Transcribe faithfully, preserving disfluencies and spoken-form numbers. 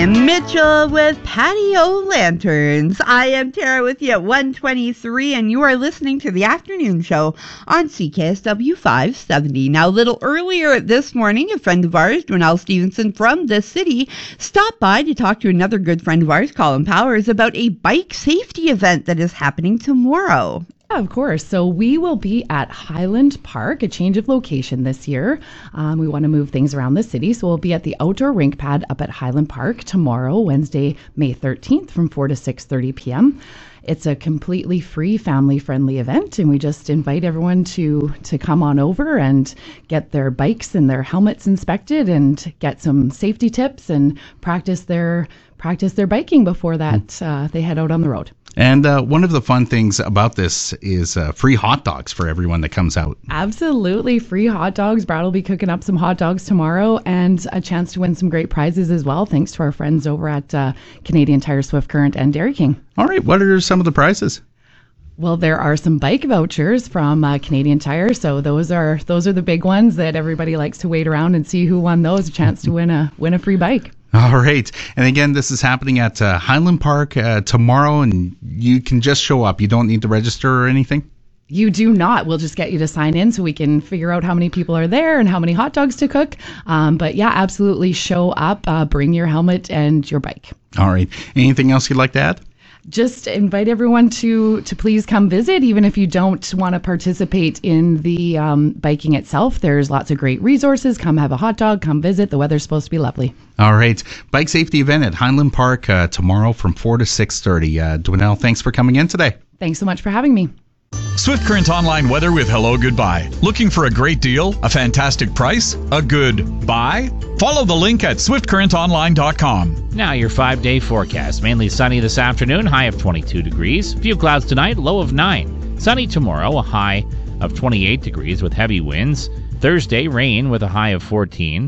And Mitchell with Patio Lanterns. I am Tara with you at one twenty-three, and you are listening to the afternoon show on C K S W five seventy. Now, a little earlier this morning, a friend of ours, Dwynell Stevenson from the city, stopped by to talk to another good friend of ours, Colin Powers, about a bike safety event that is happening tomorrow. Of course. So we will be at Highland Park, a change of location this year. Um, we want to move things around the city. So we'll be at the outdoor rink pad up at Highland Park tomorrow, Wednesday, May thirteenth from four to six thirty p.m. It's a completely free, family-friendly event, and we just invite everyone to, to come on over and get their bikes and their helmets inspected and get some safety tips and practice their practice their biking before that uh, they head out on the road. And uh, one of the fun things about this is uh, free hot dogs for everyone that comes out. Absolutely. Free hot dogs. Brad will be cooking up some hot dogs tomorrow, and a chance to win some great prizes as well, thanks to our friends over at uh, Canadian Tire, Swift Current, and Dairy King. All right. What are some of the prizes? Well, there are some bike vouchers from uh, Canadian Tire, so those are those are the big ones that everybody likes to wait around and see who won those. A chance to win a win a free bike. All right. And again, this is happening at uh, Highland Park uh, tomorrow, and you can just show up. You don't need to register or anything? You do not. We'll just get you to sign in so we can figure out how many people are there and how many hot dogs to cook. Um, but yeah, absolutely show up, uh, bring your helmet and your bike. All right. Anything else you'd like to add? Just invite everyone to to please come visit, even if you don't want to participate in the um, biking itself. There's lots of great resources. Come have a hot dog. Come visit. The weather's supposed to be lovely. All right. Bike safety event at Highland Park uh, tomorrow from four to six thirty. Uh, Dwynell, thanks for coming in today. Thanks so much for having me. Swift Current Online Weather with Hello Goodbye. Looking for a great deal, a fantastic price, a good buy? Follow the link at swift current online dot com. Now your five-day forecast. Mainly sunny this afternoon, high of twenty-two degrees. Few clouds tonight, low of nine. Sunny tomorrow, a high of twenty-eight degrees with heavy winds. Thursday, rain with a high of fourteen.